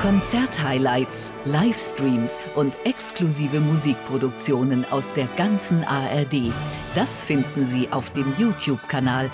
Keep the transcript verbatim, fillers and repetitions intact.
Konzert-Highlights, Livestreams und exklusive Musikproduktionen aus der ganzen A R D. Das finden Sie auf dem YouTube-Kanal